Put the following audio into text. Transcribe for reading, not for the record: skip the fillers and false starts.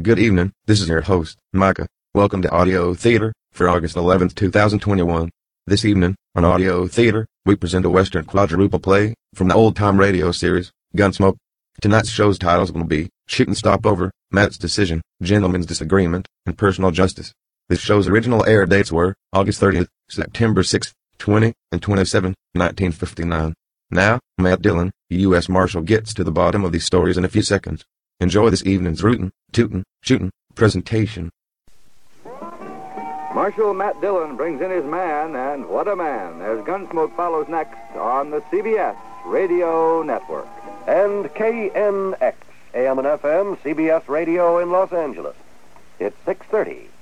Good evening, this is your host, Micah. Welcome to Audio Theater for August 11th, 2021. This evening, on Audio Theater, we present a Western quadruple play from the old-time radio series, Gunsmoke. Tonight's show's titles will be Shooting Stopover, Matt's Decision, Gentleman's Disagreement, and Personal Justice. This show's original air dates were August 30th, September 6th, 20, and 27, 1959. Now, Matt Dillon, U.S. Marshal, gets to the bottom of these stories in a few seconds. Enjoy this evening's rootin', tootin', shootin' presentation. Marshal Matt Dillon brings in his man, and what a man, as Gunsmoke follows next on the CBS Radio Network. And KNX, AM and FM, CBS Radio in Los Angeles. It's 6:30.